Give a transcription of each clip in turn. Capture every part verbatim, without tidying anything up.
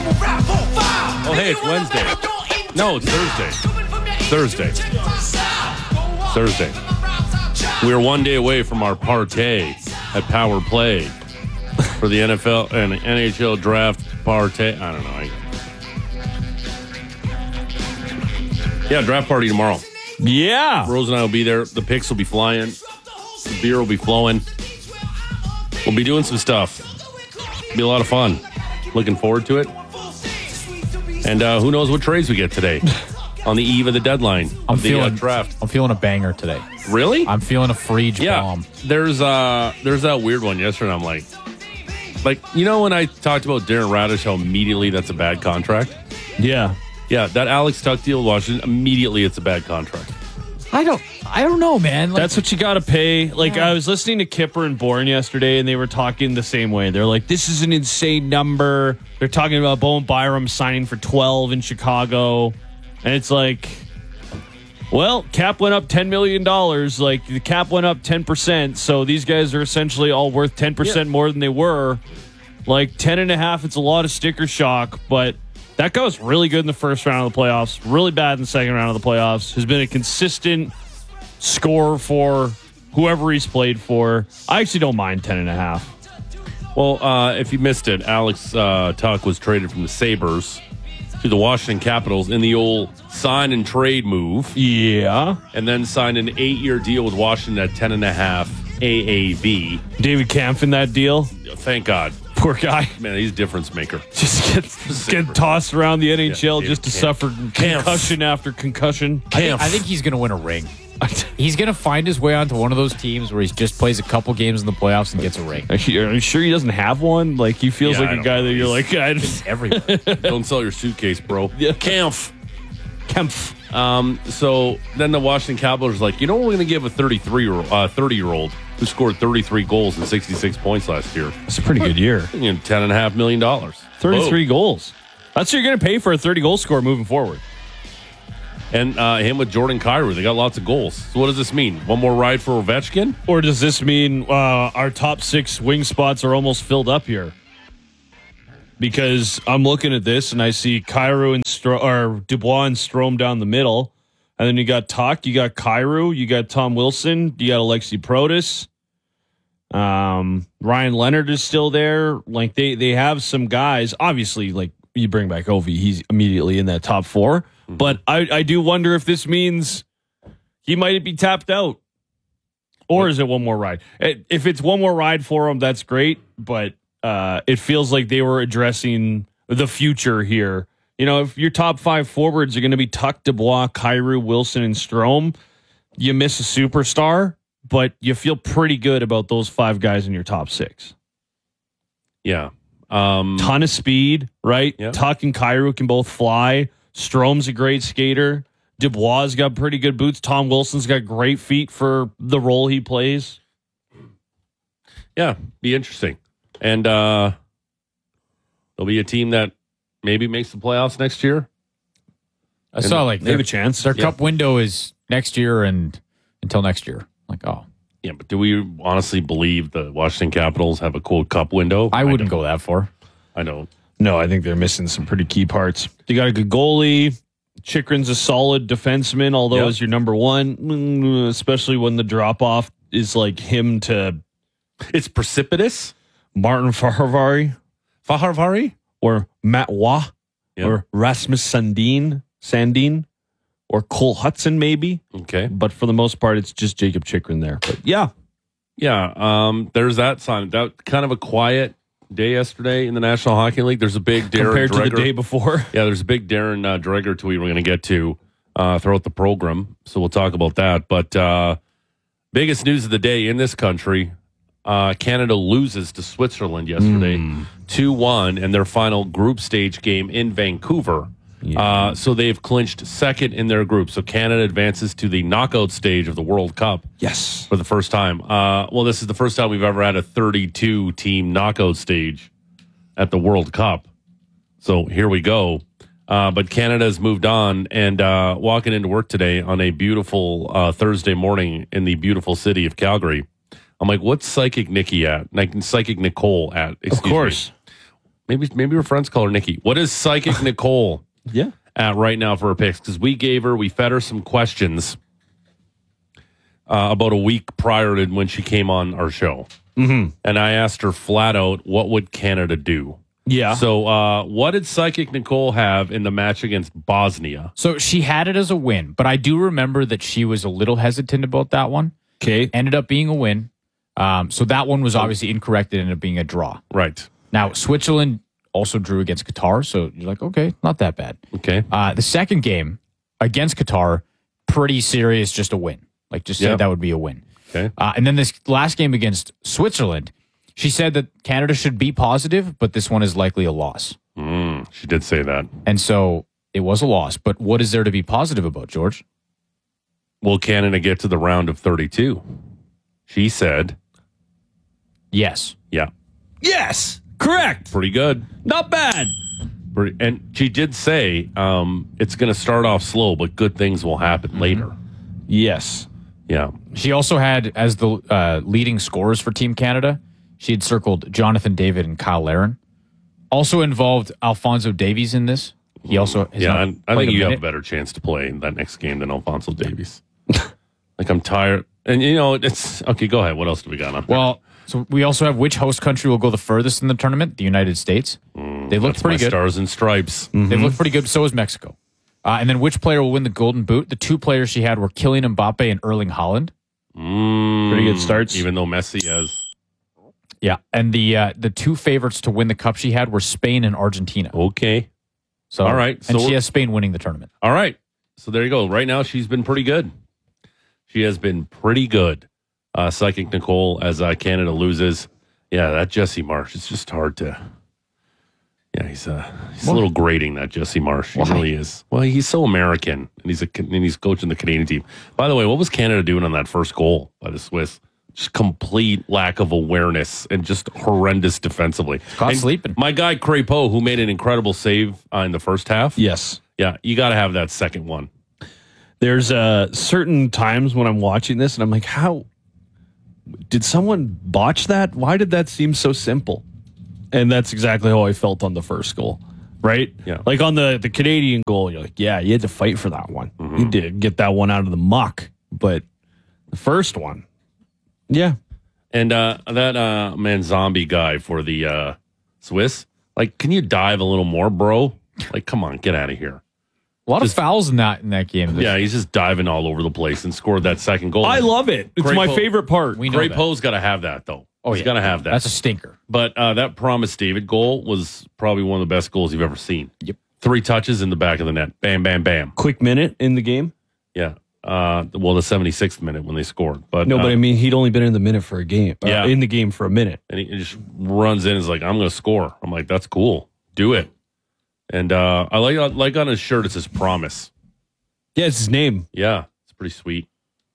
Oh, hey, it's Wednesday. No, it's Thursday. Thursday. Thursday. We're one day away from our partay at Power Play for the N F L and N H L draft partay. I don't know. I, yeah, draft party tomorrow. Yeah. Rose and I will be there. The picks will be flying. The beer will be flowing. We'll be doing some stuff. It'll be a lot of fun. Looking forward to it. And uh, who knows what trades we get today on the eve of the deadline I'm of the feeling, uh, draft. I'm feeling a banger today. Really? I'm feeling a Frege yeah. bomb. There's uh, there's that weird one yesterday. I'm like, like you know when I talked about Darren Radish, how immediately that's a bad contract. Yeah. Yeah, that Alex Tuck deal with Washington, immediately it's a bad contract. I don't I don't know, man. Like, That's what you got to pay. Like, Yeah. I was listening to Kipper and Bourne yesterday, and they were talking the same way. They're like, this is an insane number. They're talking about Bowen Byram signing for twelve in Chicago. And it's like, well, cap went up ten million dollars. Like, the cap went up ten percent. So these guys are essentially all worth ten percent Yeah. more than they were. Like, ten and a half, it's a lot of sticker shock, but that guy was really good in the first round of the playoffs, really bad in the second round of the playoffs, has been a consistent scorer for whoever he's played for. I actually don't mind ten and a half. Well, uh, if you missed it, Alex uh, Tuck was traded from the Sabres to the Washington Capitals in the old sign and trade move, Yeah. and then signed an eight-year deal with Washington at ten and a half A A V. David Kampf in that deal. Thank God. Poor guy. Man, he's a difference maker. Just get, get tossed around the N H L Yeah, just to Kampf. suffer Kampf. concussion after concussion. I think, I think he's going to win a ring. He's going to find his way onto one of those teams where he just plays a couple games in the playoffs and gets a ring. Are you, are you sure he doesn't have one? Like, he feels Yeah, I like a don't guy know. that you're like, I just, Everywhere. Don't sell your suitcase, bro. Yeah. Kampf. Kampf. Um, so then the Washington Capitals are like, you know what, we're going to give a thirty-three year old, uh, thirty year old who scored thirty-three goals and sixty-six points last year. That's a pretty good year. You know, ten and a half million dollars. thirty-three goals. That's what you're going to pay for a thirty goal score moving forward. And uh, him with Jordan Kyrou, they got lots of goals. So what does this mean? One more ride for Ovechkin? Or does this mean uh, our top six wing spots are almost filled up here? Because I'm looking at this and I see Kyrou and Stro- or Dubois and Strome down the middle. And then you got Tuck, you got Kyrou, you got Tom Wilson, you got Alexi Protas. Um, Ryan Leonard is still there. Like they they have some guys. Obviously, like you bring back Ovi, he's immediately in that top four. Mm-hmm. But I, I do wonder if this means he might be tapped out. Or what? Is it one more ride? If it's one more ride for him, that's great. But uh, it feels like they were addressing the future here. You know, if your top five forwards are going to be Tuck, Dubois, Kyrou, Wilson, and Strome, you miss a superstar, but you feel pretty good about those five guys in your top six. Yeah. Um, Ton of speed, right? Yeah. Tuck and Kyrou can both fly. Strome's a great skater. Dubois got pretty good boots. Tom Wilson's got great feet for the role he plays. Yeah, be interesting. And uh, there'll be a team that maybe makes the playoffs next year. I saw like They have their, a chance. their Yeah. cup window is next year and until next year. Like, oh, Yeah, but do we honestly believe the Washington Capitals have a quote cup window? I wouldn't don't. go that far. I don't. No, I think they're missing some pretty key parts. They got a good goalie. Chikrin's a solid defenseman, although Yep. as your number one, mm, especially when the drop off is like him to It's precipitous. Martin Faharvari Faharvari? or Matt Waugh Yep. or Rasmus Sandin, Sandin or Cole Hudson maybe. Okay. But for the most part, it's just Jacob Chikrin there. But yeah, Yeah, um, there's that sign. That kind of a quiet day yesterday in the National Hockey League. There's a big Darren compared to Dreger. the day before. Yeah, there's a big Darren uh, Dreger tweet we're going to get to uh, throughout the program, so we'll talk about that. But uh, biggest news of the day in this country, uh, Canada loses to Switzerland yesterday, two one in their final group stage game in Vancouver. Yeah. Uh, so they've clinched second in their group. So Canada advances to the knockout stage of the World Cup. Yes. For the first time. Uh, well, this is the first time we've ever had a thirty-two team knockout stage at the World Cup. So here we go. Uh, but Canada's moved on and uh, walking into work today on a beautiful uh, Thursday morning in the beautiful city of Calgary. I'm like, what's Psychic Nikki at? Like, Psychic Nicole at? Of course. Me. maybe maybe her friends call her Nikki. What is Psychic Nicole Yeah. at right now for her picks? Because we gave her, we fed her some questions uh, about a week prior to when she came on our show. Mm-hmm. And I asked her flat out, what would Canada do? Yeah. So uh, what did Psychic Nicole have in the match against Bosnia? So she had it as a win, but I do remember that she was a little hesitant about that one. Okay. Ended up being a win. Um, so that one was obviously incorrect. It ended up being a draw. Right. Now, Switzerland also drew against Qatar, so you're like, okay, not that bad. Okay. Uh, the second game against Qatar, pretty serious, just a win. Like, just said Yep. that would be a win. Okay. Uh, and then this last game against Switzerland, she said that Canada should be positive, but this one is likely a loss. Mm, she did say that. And so it was a loss. But what is there to be positive about, George? Will Canada get to the round of thirty-two? She said, Yes. yeah, Yes. Correct. pretty good. Not bad. Pretty, and she did say um, it's going to start off slow, but good things will happen Mm-hmm. later. Yes. Yeah. She also had, as the uh, leading scorers for Team Canada, she had circled Jonathan David and Kyle Laren. Also involved Alfonso Davies in this. He also has Yeah, not and I played think a you have a minute. better chance to play in that next game than Alfonso Davies. Like, I'm tired. And, you know, it's okay. Go ahead. What else do we got on? Well, so we also have which host country will go the furthest in the tournament? The United States. they looked That's pretty my good. Stars and Stripes. They've looked pretty good. So is Mexico. Uh, and then which player will win the Golden Boot? The two players she had were Kylian Mbappe and Erling Haaland. Mm, Pretty good starts. Even though Messi has. Yeah, and the uh, the two favorites to win the cup she had were Spain and Argentina. Okay. So All right, so and she we're- has Spain winning the tournament. All right. So there you go. Right now, she's been pretty good. She has been pretty good. Uh, Psychic Nicole, as uh, Canada loses. Yeah, that Jesse Marsh, it's just hard to. Yeah, he's, uh, he's a little grating, that Jesse Marsh. He Why? really is. Well, he's so American, and he's a and he's coaching the Canadian team. By the way, what was Canada doing on that first goal by the Swiss? Just complete lack of awareness and just horrendous defensively. Caught And sleeping. My guy Crepeau, who made an incredible save uh, in the first half. Yes. Yeah, you got to have that second one. There's uh, certain times when I'm watching this and I'm like, how did someone botch that? Why did that seem so simple? And that's exactly how I felt on the first goal, right? Yeah. Like on the, the Canadian goal, you're like, yeah, you had to fight for that one. Mm-hmm. You did get that one out of the muck. But the first one, yeah. And uh, that uh, man zombie guy for the uh, Swiss, like, can you dive a little more, bro? Like, come on, get out of here. A lot of fouls in that in that game. Yeah, he's just diving all over the place and scored that second goal. I love it. It's my Crepeau- favorite part. We know that. Crepeau's got to have that, though. Oh, he's yeah. got to have that. That's a stinker. But uh, that Promise David goal was probably one of the best goals you've ever seen. Yep. Three touches in the back of the net. Bam, bam, bam. Quick minute in the game. Yeah. Uh, well, the seventy-sixth minute when they scored. But No, uh, but I mean, he'd only been in the minute for a game. Uh, Yeah. in the game for a minute. and he just runs in and is like, I'm going to score. I'm like, that's cool. Do it. And uh, I like like on his shirt, it says Promise. Yeah, it's his name. Yeah, it's pretty sweet.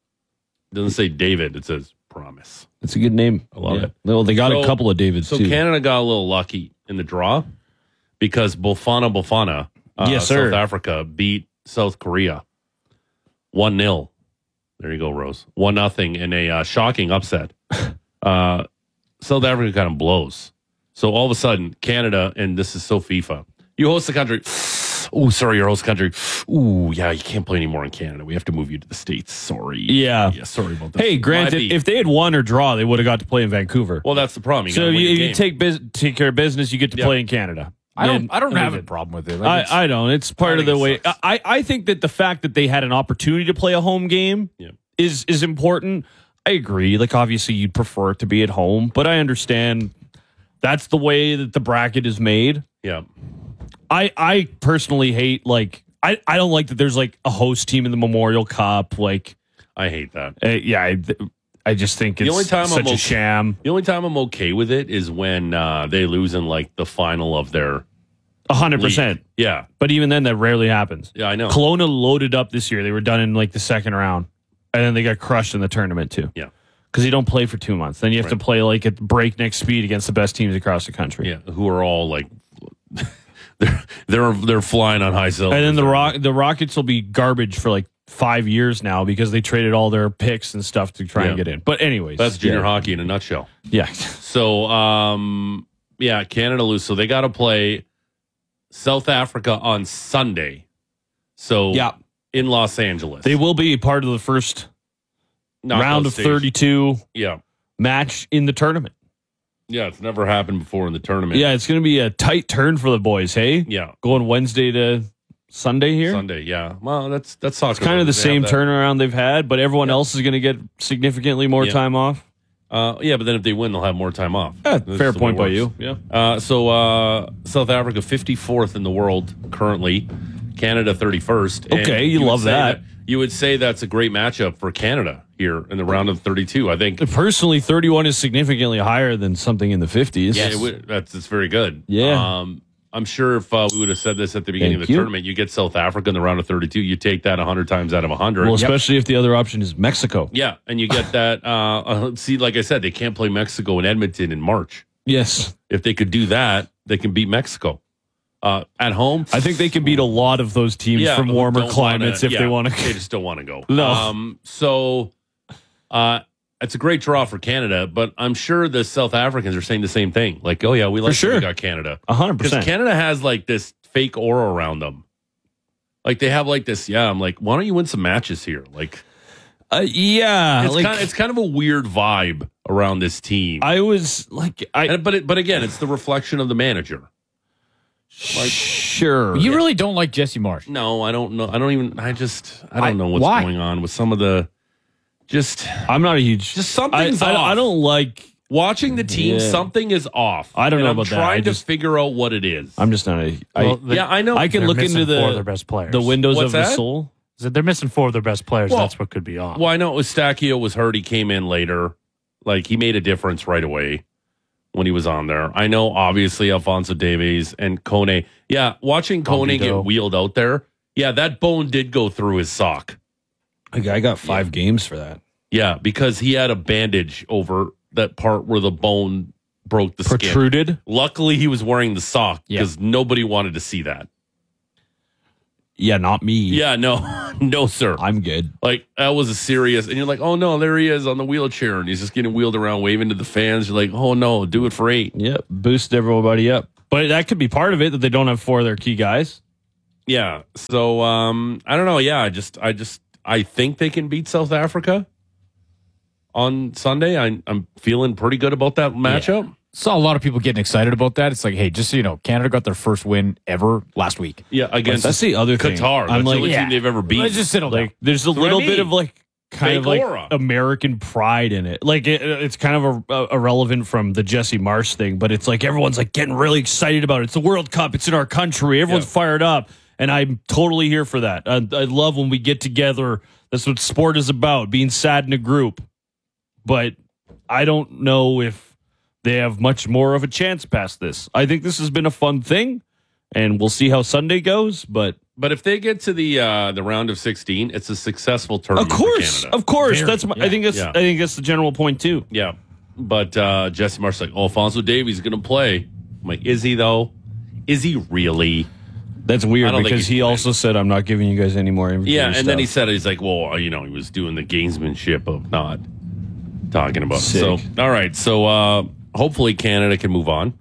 It doesn't say David, it says Promise. It's a good name. I love Yeah. it. Well, they got So- a couple of Davids So too. Canada got a little lucky in the draw because Bofana Bofana, uh, Yes, sir. South Africa, beat South Korea one nil. There you go, Rose. one nothing in a uh, shocking upset. uh, South Africa kind of blows. So all of a sudden, Canada, and this is so FIFA, you host the country. Oh, sorry, your host country. Ooh, yeah, you can't play anymore in Canada. We have to move you to the States. Sorry. Yeah. Yeah, sorry about that. Hey, Might granted, be. if they had won or draw, they would have got to play in Vancouver. Well, that's the problem. You so gotta win you, the you game. take bus- take care of business, you get to Yeah. play in Canada. I don't. And- I don't and have they a did. problem with it. Like, it's- I, I don't. It's part I of the think way. it sucks. I, I think that the fact that they had an opportunity to play a home game Yeah. is is important. I agree. Like obviously you'd prefer it to be at home, but I understand that's the way that the bracket is made. Yeah. I I personally hate like I, I don't like that there's like a host team in the Memorial Cup. Like I hate that. uh, yeah, I, I just think it's only time I'm such okay- a sham. The only time I'm okay with it is when uh, they lose in like the final of their A hundred league. percent. Yeah, But even then, that rarely happens. yeah, I know. Kelowna loaded up this year. They were done in like the second round, and then they got crushed in the tournament too. Yeah, Because you don't play for two months. Then you have to Right. play like at breakneck speed against the best teams across the country. yeah, who are all like they're they're they're flying on high cylinders. And then the rock the Rockets will be garbage for like five years now because they traded all their picks and stuff to try Yeah. and get in. But anyways, That's junior yeah. hockey in a nutshell. Yeah. So, um, yeah, Canada lose. So they got to play South Africa on Sunday. So Yeah. in Los Angeles. They will be part of the first Knockout round of stage. thirty-two Yeah. match in the tournament. Yeah, it's never happened before in the tournament. Yeah, it's going to be a tight turn for the boys, hey? Yeah. Going Wednesday to Sunday here. Sunday, yeah. Well, that's that's soccer. It's kind of the same turnaround they've had, but everyone Yeah. else is going to get significantly more Yeah. time off. Uh, yeah, but then if they win, they'll have more time off. Yeah, That's fair the way point it by works. you. Yeah. Uh, so uh, South Africa fifty-fourth in the world currently, Canada thirty-first. And Okay, you would love say that. You would say that's a great matchup for Canada here in the round of thirty-two. I think Personally, thirty-one is significantly higher than something in the fifties. yeah, it would, that's it's very good. Yeah. Um, I'm sure if uh, we would have said this at the beginning Thank of the you. tournament, you get South Africa in the round of thirty-two, you take that one hundred times out of one hundred. Well, especially if the other option is Mexico. Yeah, and you get that. Uh, uh, see, like I said, they can't play Mexico and Edmonton in March. Yes. If they could do that, they can beat Mexico uh, at home. I think they can beat a lot of those teams Yeah, from who warmer don't climates wanna- if yeah, they want to. They just don't want to go. No. Um, so uh, it's a great draw for Canada, but I'm sure the South Africans are saying the same thing. Like, oh yeah, we like that sure. we got Canada. A hundred Because percent. Canada has like this fake aura around them. Like they have like this. Yeah, I'm like, why don't you win some matches here? Like. Uh, yeah, It's like kind of, it's kind of a weird vibe around this team. I was like, I And- but it, but again, it's the reflection of the manager. sure. You really don't like Jesse Marsh. No, I don't know. I don't even. I just. I don't I- know what's why? going on with some of the. Just I'm not a huge. Just something's I, I, off. I don't like. watching the team. Yeah. Something is off. I don't And know I'm about that. trying I to just- figure out what it is. I'm just not a. I, Well, they- yeah, I know. I can they're look missing into four of the their best players. the windows What's of that? the soul. So they're missing four of their best players. Well- That's what could be off. Well, I know Eustachio was hurt. He came in later. Like he made a difference right away when he was on there. I know, obviously, Alfonso Davies and Kone. Yeah, watching Kone Bondido. get wheeled out there. Yeah, that bone did go through his sock. I I got five games for that. Yeah, because he had a bandage over that part where the bone broke the skin. Protruded. Luckily, he was wearing the sock Yeah. because nobody wanted to see that. Yeah, not me. Yeah, no, no, sir. I'm good. Like that was a serious, and you're like, oh no, there he is on the wheelchair, and he's just getting wheeled around, waving to the fans. You're like, oh no, do it for eight. Yep, boost everybody up. But that could be part of it that they don't have four of their key guys. Yeah. So um, I don't know. Yeah, I just, I just, I think they can beat South Africa on Sunday. I, I'm feeling pretty good about that matchup. Saw a lot of people getting excited about that. It's like, hey, just so you know, Canada got their first win ever last week. Yeah, against That's the other thing. Qatar. That's I'm the like, only yeah. team they've ever beat. Let's just settle down. like there's a what I little bit mean. of like kind Fake of like aura. American pride in it. Like it, it's kind of a, a, irrelevant from the Jesse Marsh thing, but it's like everyone's like getting really excited about it. It's the World Cup. It's in our country. Everyone's Yeah. fired up, and I'm totally here for that. I, I love when we get together. That's what sport is about: being sad in a group. But I don't know if they have much more of a chance past this. I think this has been a fun thing, and we'll see how Sunday goes. But But if they get to the uh, the round of sixteen, it's a successful of tournament. course, for Canada. of course, Very, that's my, I yeah. think that's Yeah. I think that's the general point too. Yeah. But uh, Jesse Marsh's like, oh, Alfonso Davies is going to play. I'm like, is he though? Is he really? That's I weird don't think because he's he playing. also said, "I'm not giving you guys any more information." Yeah, and then he said, he's like, well, you know, he was doing the gamesmanship of not talking about it. Sick. So, all right. So, uh, hopefully Canada can move on.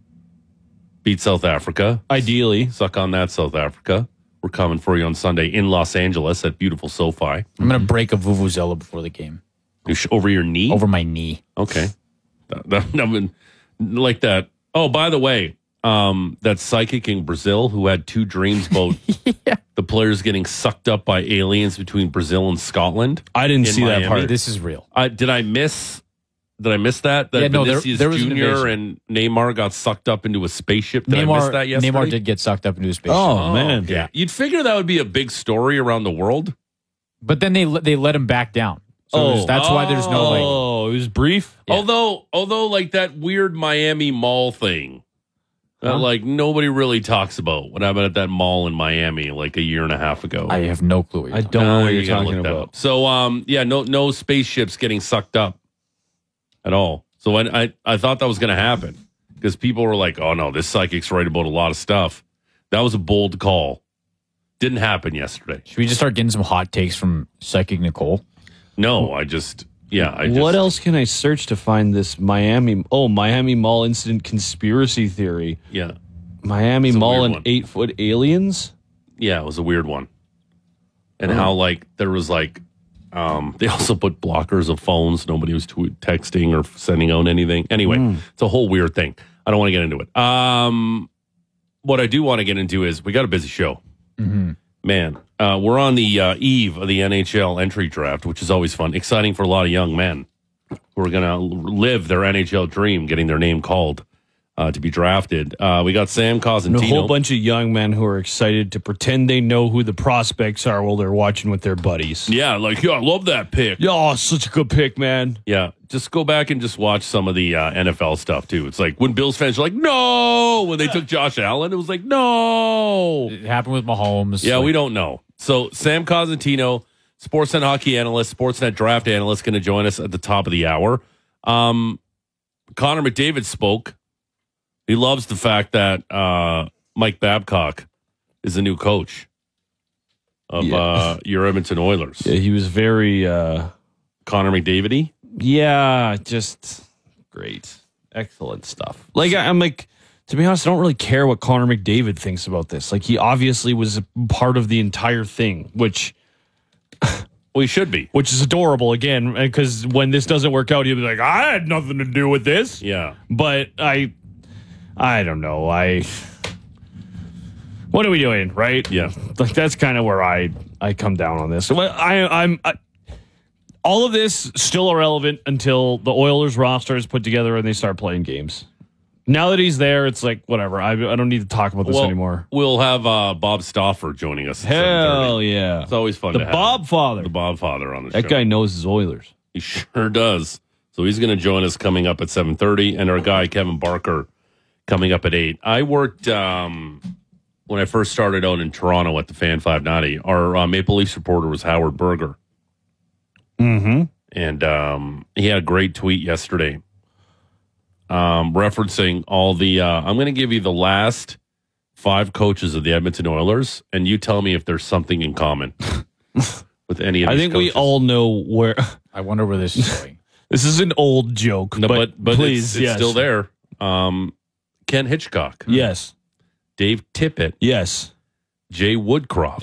Beat South Africa. ideally, Suck on that, South Africa. We're coming for you on Sunday in Los Angeles at beautiful SoFi. I'm going to break a Vuvuzela before the game. You sh- Over your knee? Over my knee. Okay. That, that, that would- like that. Oh, by the way, um, that psychic in Brazil who had two dreams about the players getting sucked up by aliens between Brazil and Scotland. I didn't in see that Miami. part. This is real. I, did I miss? Did I miss that? That Yeah, no, there- Vinicius there was an Junior invasion. and Neymar got sucked up into a spaceship. Did I miss Neymar, that yesterday? Neymar did get sucked up into a spaceship. Oh, man, okay. yeah. You'd figure that would be a big story around the world. But then they let- they let him back down. So Oh. there's- that's why there's no like. Oh, it was brief. Yeah. Although, although, like that weird Miami mall thing that Huh? like nobody really talks about. What happened at that mall in Miami like a year and a half ago? I have no clue. What you're I talking don't know Uh, what you you're gotta talking look that about. up. So, um, yeah, no, no spaceships getting sucked up at all. So I, I, I thought that was going to happen because people were like, "Oh no, this psychic's right about a lot of stuff." That was a bold call. Didn't happen yesterday. Should we just start getting some hot takes from Psychic Nicole? No, I just, Yeah. I just, what else can I search to find this Miami? Oh, Miami Mall incident conspiracy theory. Yeah. Miami It's a Mall weird and one. eight foot aliens. Yeah, it was a weird one. And how, like, there was, like, um, they also put blockers of phones. Nobody was tweet, texting or sending out anything. Anyway, it's a whole weird thing. I don't want to get into it. Um, what I do want to get into is we got a busy show. Mm-hmm. Man, uh, we're on the uh, eve of the N H L entry draft, which is always fun. Exciting for a lot of young men who are going to live their N H L dream, getting their name called. Uh, to be drafted. Uh, we got Sam And Cosentino. a whole bunch of young men who are excited to pretend they know who the prospects are while they're watching with their buddies. Yeah, like, yeah, I love that pick. Oh, such a good pick, man. Yeah, just go back and just watch some of the uh, N F L stuff, too. It's like when Bills fans are like, no! When they took Josh Allen, it was like, no! It happened with Mahomes. Yeah, Like, we don't know. So Sam Cosentino, Sportsnet hockey analyst, Sportsnet draft analyst, going to join us at the top of the hour. Um, Connor McDavid spoke. He loves the fact that uh, Mike Babcock is the new coach of Yeah. uh, your Edmonton Oilers. Yeah, he was very, uh, Connor McDavid-y? yeah, just great. Excellent stuff. Like, I, I'm like, to be honest, I don't really care what Connor McDavid thinks about this. Like, he obviously was a part of the entire thing, which Well, he should be. which is adorable, again, because when this doesn't work out, he'll be like, I had nothing to do with this. Yeah. But I, I don't know. I, what are we doing, right? Yeah. Like that's kind of where I I come down on this. Well, I I'm I, all of this still irrelevant until the Oilers roster is put together and they start playing games. Now that he's there, it's like whatever. I I don't need to talk about this Well, anymore. we'll have uh, Bob Stauffer joining us. At Hell seven thirty. yeah! It's always fun The to have Bob father. the Bob father on the That show. guy knows his Oilers. He sure does. So he's going to join us coming up at seven thirty, and our guy Kevin Barker coming up at eight. I worked um, when I first started out in Toronto at the Fan five ninety. Our uh, Maple Leafs reporter was Howard Berger. Mm-hmm. And um, he had a great tweet yesterday um, referencing all the. Uh, I'm going to give you the last five coaches of the Edmonton Oilers, and you tell me if there's something in common with any of I these think we coaches. all know where. I wonder where this is going. This is an old joke, No, but, but, but please, it's, it's yes. still there. Um, Ken Hitchcock, Yes, Dave Tippett, yes. Jay Woodcroft,